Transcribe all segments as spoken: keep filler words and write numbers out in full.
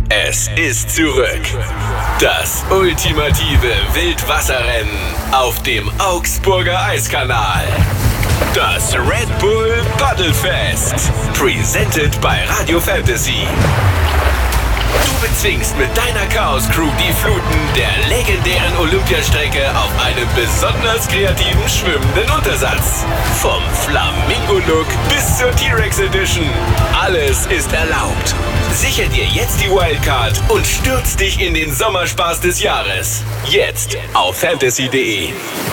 Es ist zurück. Das ultimative Wildwasserrennen auf dem Augsburger Eiskanal. Das Red Bull Paddelfest. Presented bei Radio Fantasy. Du bezwingst mit deiner Chaos Crew die Fluten der legendären Olympiastrecke auf einem besonders kreativen schwimmenden Untersatz. Vom Flamingo-Look bis zur T-Rex Edition. Alles ist erlaubt. Sichere dir jetzt die Wildcard und stürz dich in den Sommerspaß des Jahres. Jetzt auf fantasy punkt de.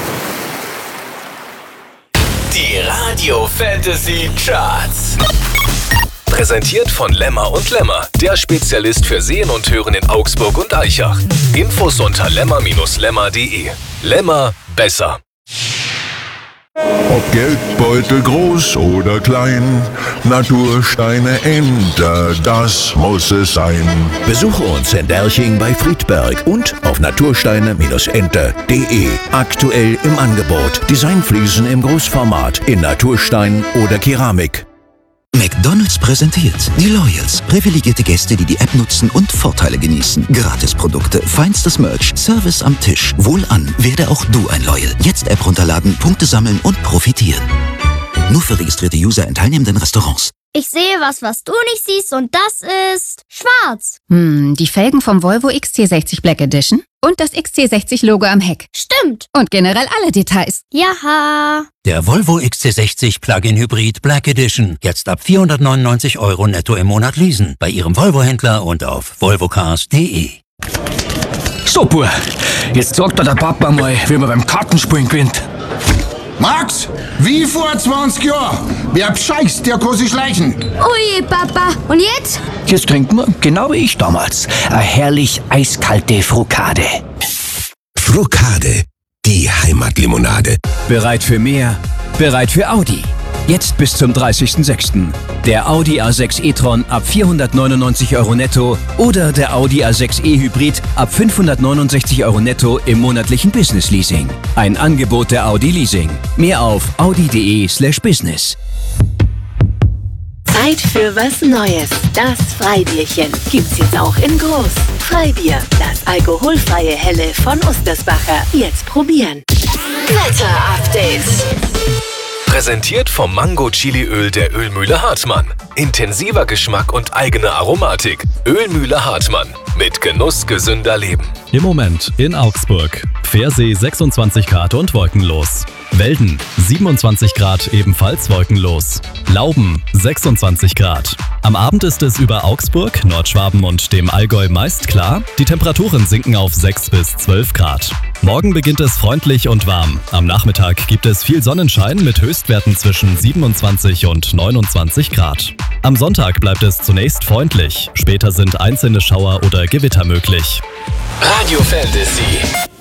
Die Radio Fantasy Charts. Präsentiert von Lemmer und Lemmer, der Spezialist für Sehen und Hören in Augsburg und Aichach. Infos unter lemmer Bindestrich lemmer punkt de. Lemmer, besser. Ob Geldbeutel groß oder klein, Natursteine Enter, das muss es sein. Besuche uns in Derching bei Friedberg und auf natursteine Bindestrich enter punkt de. Aktuell im Angebot Designfliesen im Großformat in Naturstein oder Keramik. McDonald's präsentiert die Loyals. Privilegierte Gäste, die die App nutzen und Vorteile genießen. Gratisprodukte, feinstes Merch, Service am Tisch. Wohlan, werde auch du ein Loyal. Jetzt App runterladen, Punkte sammeln und profitieren. Nur für registrierte User in teilnehmenden Restaurants. Ich sehe was, was du nicht siehst, und das ist schwarz. Hm, die Felgen vom Volvo X C sechzig Black Edition und das X C sechzig Logo am Heck. Stimmt. Und generell alle Details. Jaha. Der Volvo X C sechzig Plug-in Hybrid Black Edition. Jetzt ab vierhundertneunundneunzig Euro netto im Monat leasen. Bei Ihrem Volvo-Händler und auf volvocars punkt de. Super. Jetzt sagt der Papa mal, wie man beim Kartenspielen gewinnt. Max, wie vor zwanzig Jahren. Wer bescheißt, der kann sich schleichen. Ui, Papa. Und jetzt? Jetzt trinken wir, genau wie ich damals, eine herrlich eiskalte Frukade. Frukade, die Heimatlimonade. Bereit für mehr? Bereit für Audi. Jetzt bis zum dreißigsten sechsten Der Audi A sechs e-tron ab vierhundertneunundneunzig Euro netto oder der Audi A sechs e Hybrid ab fünfhundertneunundsechzig Euro netto im monatlichen Business Leasing. Ein Angebot der Audi Leasing. Mehr auf audi punkt de slash business. Zeit für was Neues. Das Freibierchen gibt's jetzt auch in groß. Freibier, das alkoholfreie Helle von Ostersbacher. Jetzt probieren. Wetter-Update. Präsentiert vom Mango-Chili-Öl der Ölmühle Hartmann. Intensiver Geschmack und eigene Aromatik. Ölmühle Hartmann. Mit Genuss gesünder Leben. Im Moment in Augsburg. Pfersee sechsundzwanzig Grad und wolkenlos. Welden siebenundzwanzig Grad, ebenfalls wolkenlos. Lauben sechsundzwanzig Grad. Am Abend ist es über Augsburg, Nordschwaben und dem Allgäu meist klar. Die Temperaturen sinken auf sechs bis zwölf Grad. Morgen beginnt es freundlich und warm. Am Nachmittag gibt es viel Sonnenschein mit Höchstwerten zwischen siebenundzwanzig und neunundzwanzig Grad. Am Sonntag bleibt es zunächst freundlich. Später sind einzelne Schauer oder Gewitter möglich. Radio Fantasy.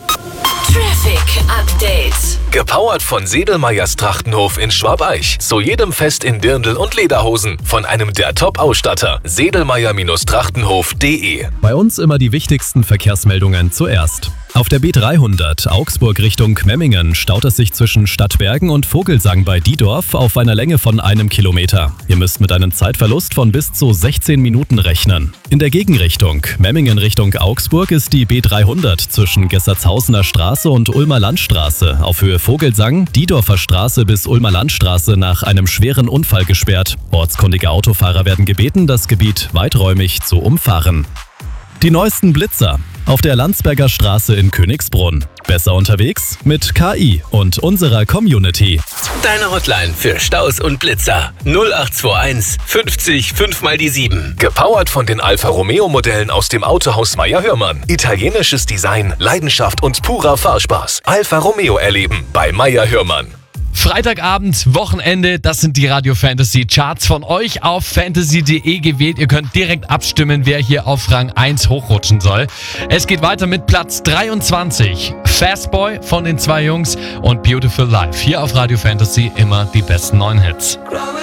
Traffic Update. Gepowert von Sedelmeyers Trachtenhof in Schwabeich. Zu jedem Fest in Dirndl und Lederhosen. Von einem der Top-Ausstatter. sedelmeyer Trachtenhof punkt de. Bei uns immer die wichtigsten Verkehrsmeldungen zuerst. Auf der B dreihundert Augsburg Richtung Memmingen staut es sich zwischen Stadtbergen und Vogelsang bei Diedorf auf einer Länge von einem Kilometer. Ihr müsst mit einem Zeitverlust von bis zu sechzehn Minuten rechnen. In der Gegenrichtung Memmingen Richtung Augsburg ist die B dreihundert zwischen Gessertshausener Straße und Ulmer Landstraße auf Höhe Vogelsang, Diedorfer Straße bis Ulmer Landstraße nach einem schweren Unfall gesperrt. Ortskundige Autofahrer werden gebeten, das Gebiet weiträumig zu umfahren. Die neuesten Blitzer auf der Landsberger Straße in Königsbrunn. Besser unterwegs mit K I und unserer Community. Deine Hotline für Staus und Blitzer. null acht zwei eins fünfzig fünf mal die sieben. Gepowert von den Alfa Romeo Modellen aus dem Autohaus Meyer Hörmann. Italienisches Design, Leidenschaft und purer Fahrspaß. Alfa Romeo erleben bei Meyer Hörmann. Freitagabend, Wochenende, das sind die Radio Fantasy Charts von euch auf fantasy punkt de gewählt. Ihr könnt direkt abstimmen, wer hier auf Rang eins hochrutschen soll. Es geht weiter mit Platz dreiundzwanzig. Fastboy von den zwei Jungs und Beautiful Life. Hier auf Radio Fantasy immer die besten neuen Hits.